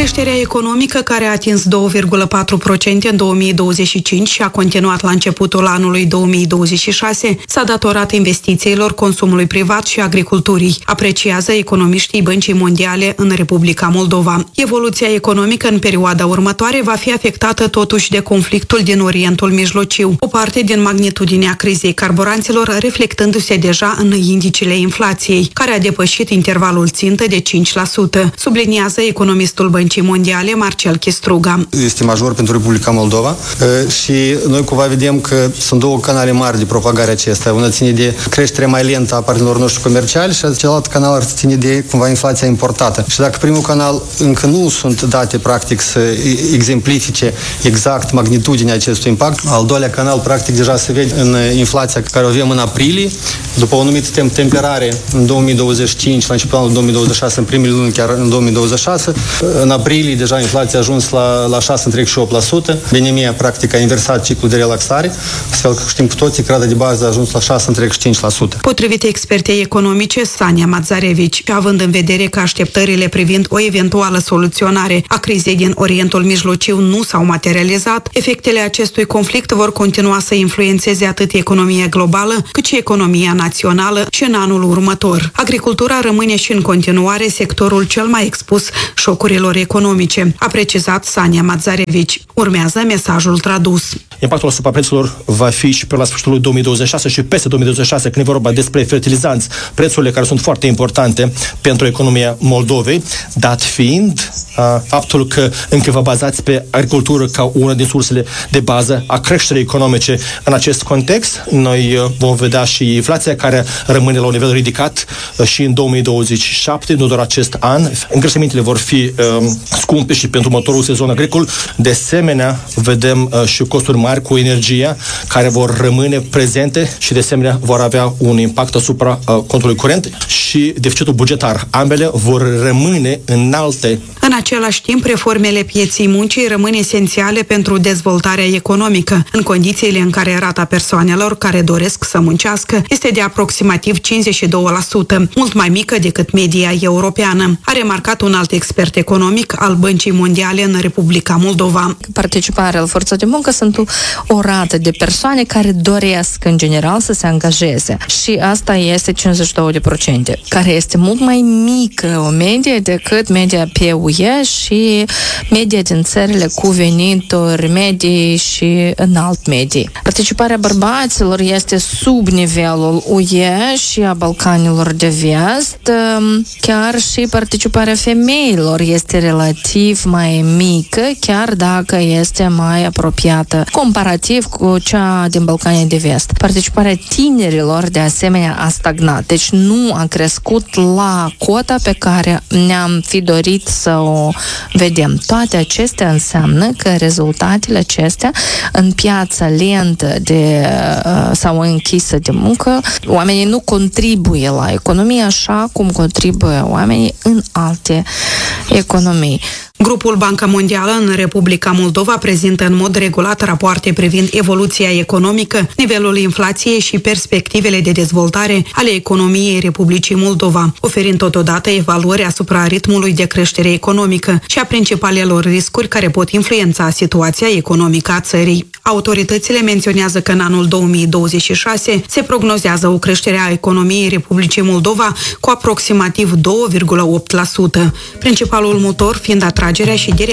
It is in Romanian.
Creșterea economică, care a atins 2,4% în 2025 și a continuat la începutul anului 2026, s-a datorat investițiilor, consumului privat și agriculturii, apreciază economiștii Băncii Mondiale în Republica Moldova. Evoluția economică în perioada următoare va fi afectată totuși de conflictul din Orientul Mijlociu, o parte din magnitudinea crizei carburanților reflectându-se deja în indicele inflației, care a depășit intervalul țintă de 5%, subliniază economistul Băncii Mondiale Marcel Chistruga. Este major pentru Republica Moldova și noi cumva vedem că sunt două canale mari de propagare acestea. Una ține de creșterea mai lentă a partenerilor noștri comerciali și celălalt canal ar ține de cumva inflația importată. Și dacă primul canal încă nu sunt date practic să exemplifice exact magnitudinea acestui impact, al doilea canal practic deja se vede în inflația care o avem în aprilie, după o anumită temperare în 2025, la începutul anului 2026, în primele luni chiar în 2026. În aprilie deja inflația a ajuns la 6,8%. BNM practic a inversat ciclul de relaxare, astfel că știm cu toții că rata de bază a ajuns la 6,5%. Potrivit expertei economice Sania Mazarevici, având în vedere că așteptările privind o eventuală soluționare a crizei din Orientul Mijlociu nu s-au materializat, efectele acestui conflict vor continua să influențeze atât economia globală, cât și economia națională și în anul următor. Agricultura rămâne și în continuare sectorul cel mai expus șocurilor economice, a precizat Sania Mazarevici. Urmează mesajul tradus. Impactul asupra prețurilor va fi și pe la sfârșitul lui 2026 și peste 2026, când e vorba despre fertilizanți, prețurile care sunt foarte importante pentru economia Moldovei, dat fiind faptul că încă vă bazați pe agricultură ca una din sursele de bază a creșterii economice. În acest context, noi vom vedea și inflația care rămâne la un nivel ridicat și în 2027, nu doar acest an. Îngrășămintele vor fi scumpe și pentru următorul sezon agricol. De asemenea, vedem și costuri mari cu energia care vor rămâne prezente și de asemenea vor avea un impact asupra contului curent și deficitul bugetar. Ambele vor rămâne înalte. În același timp, reformele pieței muncii rămân esențiale pentru dezvoltarea economică, în condițiile în care rata persoanelor care doresc să muncească este de aproximativ 52%, mult mai mică decât media europeană, a remarcat un alt expert economic al Băncii Mondiale în Republica Moldova. Participarea la forța de muncă sunt o rată de persoane care doresc în general să se angajeze și asta este 52%, care este mult mai mică o medie decât media pe UE și media din țările cu venituri medii și înalt medii. Participarea bărbaților este sub nivelul UE și a Balcanilor de Vest, chiar și participarea femeilor este relativ mai mică, chiar dacă este mai apropiată comparativ cu cea din Balcanii de Vest. Participarea tinerilor de asemenea a stagnat, deci nu a crescut la cota pe care ne-am fi dorit să o vedem. Toate acestea înseamnă că rezultatele acestea în piața lentă sau închisă de muncă, oamenii nu contribuie la economie așa cum contribuie oamenii în alte economii. Grupul Banca Mondială în Republica Moldova prezintă în mod regulat rapoarte privind evoluția economică, nivelul inflației și perspectivele de dezvoltare ale economiei Republicii Moldova, oferind totodată evaluări asupra ritmului de creștere economică și a principalelor riscuri care pot influența situația economică a țării. Autoritățile menționează că în anul 2026 se prognozează o creștere a economiei Republicii Moldova cu aproximativ 2,8%, principalul motor fiind atragerea și